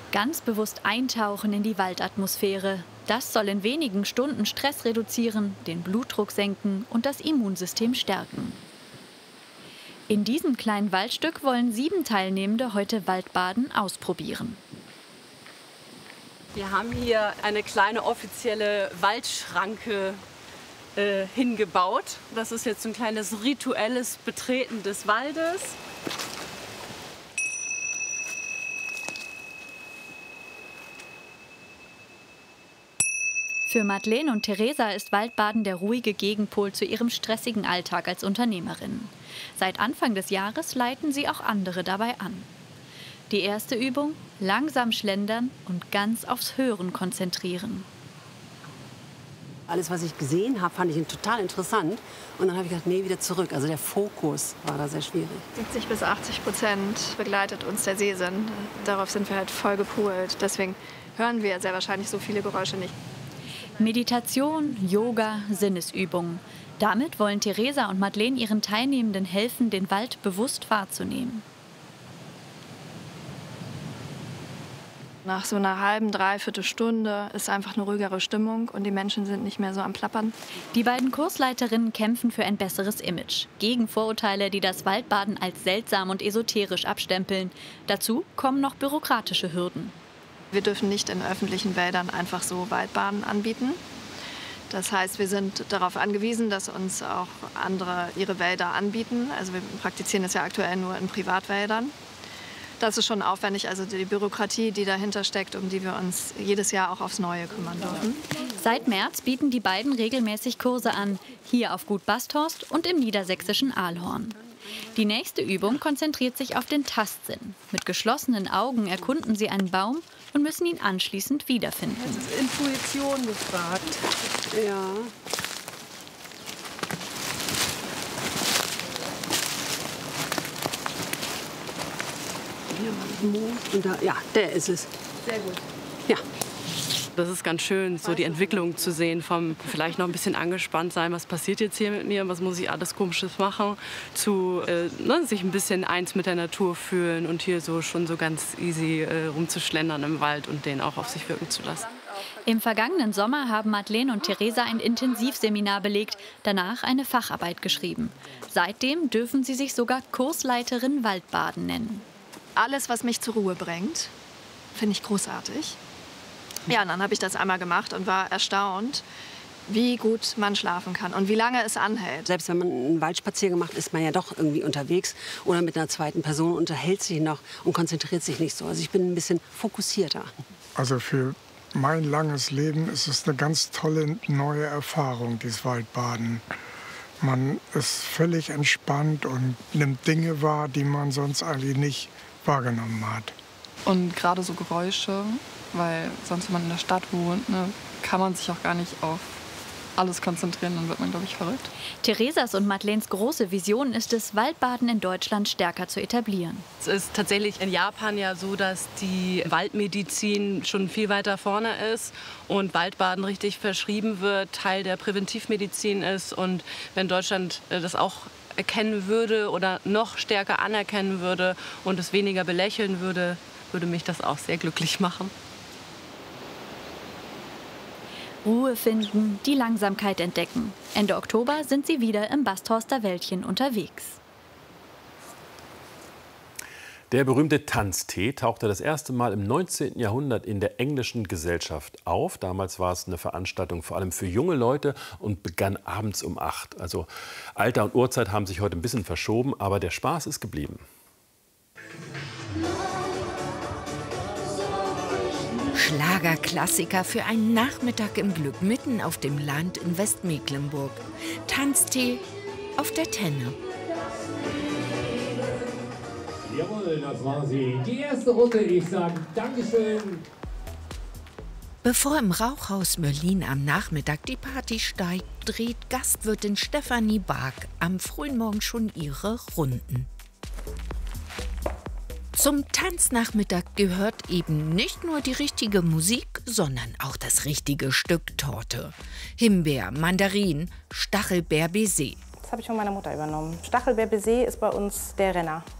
Ganz bewusst eintauchen in die Waldatmosphäre. Das soll in wenigen Stunden Stress reduzieren, den Blutdruck senken und das Immunsystem stärken. In diesem kleinen Waldstück wollen 7 Teilnehmende heute Waldbaden ausprobieren. Wir haben hier eine kleine offizielle Waldschranke hingebaut. Das ist jetzt ein kleines rituelles Betreten des Waldes. Für Madeleine und Theresa ist Waldbaden der ruhige Gegenpol zu ihrem stressigen Alltag als Unternehmerinnen. Seit Anfang des Jahres leiten sie auch andere dabei an. Die erste Übung: langsam schlendern und ganz aufs Hören konzentrieren. Alles, was ich gesehen habe, fand ich total interessant. Und dann habe ich gedacht, nee, wieder zurück. Also der Fokus war da sehr schwierig. 70 bis 80% begleitet uns der Sehsinn. Darauf sind wir halt voll gepolt. Deswegen hören wir sehr wahrscheinlich so viele Geräusche nicht. Meditation, Yoga, Sinnesübungen. Damit wollen Theresa und Madeleine ihren Teilnehmenden helfen, den Wald bewusst wahrzunehmen. Nach so einer halben, dreiviertel Stunde ist einfach eine ruhigere Stimmung und die Menschen sind nicht mehr so am Plappern. Die beiden Kursleiterinnen kämpfen für ein besseres Image, gegen Vorurteile, die das Waldbaden als seltsam und esoterisch abstempeln. Dazu kommen noch bürokratische Hürden. Wir dürfen nicht in öffentlichen Wäldern einfach so Waldbaden anbieten. Das heißt, wir sind darauf angewiesen, dass uns auch andere ihre Wälder anbieten. Also wir praktizieren das ja aktuell nur in Privatwäldern. Das ist schon aufwendig, also die Bürokratie, die dahinter steckt, um die wir uns jedes Jahr auch aufs Neue kümmern dürfen. Seit März bieten die beiden regelmäßig Kurse an, hier auf Gut Basthorst und im niedersächsischen Ahlhorn. Die nächste Übung konzentriert sich auf den Tastsinn. Mit geschlossenen Augen erkunden sie einen Baum und müssen ihn anschließend wiederfinden. Es ist Intuition gefragt. Ja. Und da, ja, der ist es. Sehr gut. Ja. Das ist ganz schön, so die Entwicklung zu sehen, vom vielleicht noch ein bisschen angespannt sein, was passiert jetzt hier mit mir, was muss ich alles Komisches machen, zu sich ein bisschen eins mit der Natur fühlen und hier so schon so ganz easy rumzuschlendern im Wald und den auch auf sich wirken zu lassen. Im vergangenen Sommer haben Madeleine und Theresa ein Intensivseminar belegt, danach eine Facharbeit geschrieben. Seitdem dürfen sie sich sogar Kursleiterin Waldbaden nennen. Alles, was mich zur Ruhe bringt, finde ich großartig. Ja, und dann habe ich das einmal gemacht und war erstaunt, wie gut man schlafen kann und wie lange es anhält. Selbst wenn man einen Waldspaziergang macht, ist man ja doch irgendwie unterwegs oder mit einer zweiten Person, unterhält sich noch und konzentriert sich nicht so. Also ich bin ein bisschen fokussierter. Also für mein langes Leben ist es eine ganz tolle neue Erfahrung, dieses Waldbaden. Man ist völlig entspannt und nimmt Dinge wahr, die man sonst eigentlich nicht wahrgenommen hat. Und gerade so Geräusche, weil sonst, wenn man in der Stadt wohnt, kann man sich auch gar nicht auf alles konzentrieren, dann wird man, glaube ich, verrückt. Theresas und Madeleines große Vision ist es, Waldbaden in Deutschland stärker zu etablieren. Es ist tatsächlich in Japan ja so, dass die Waldmedizin schon viel weiter vorne ist und Waldbaden richtig verschrieben wird, Teil der Präventivmedizin ist. Und wenn Deutschland das auch erkennen würde oder noch stärker anerkennen würde und es weniger belächeln würde, würde mich das auch sehr glücklich machen. Ruhe finden, die Langsamkeit entdecken. Ende Oktober sind sie wieder im Basthorster Wäldchen unterwegs. Der berühmte Tanztee tauchte das erste Mal im 19. Jahrhundert in der englischen Gesellschaft auf. Damals war es eine Veranstaltung vor allem für junge Leute und begann abends um 8. Also Alter und Uhrzeit haben sich heute ein bisschen verschoben, aber der Spaß ist geblieben. Schlagerklassiker für einen Nachmittag im Glück mitten auf dem Land in Westmecklenburg. Tanztee auf der Tenne. Jawohl, das war sie. Die erste Runde. Ich sage Dankeschön. Bevor im Rauchhaus Mörlin am Nachmittag die Party steigt, dreht Gastwirtin Stefanie Bark am frühen Morgen schon ihre Runden. Zum Tanznachmittag gehört eben nicht nur die richtige Musik, sondern auch das richtige Stück Torte. Himbeer, Mandarin, Stachelbeer-Baiser. Das habe ich von meiner Mutter übernommen. Stachelbeer-Baiser ist bei uns der Renner.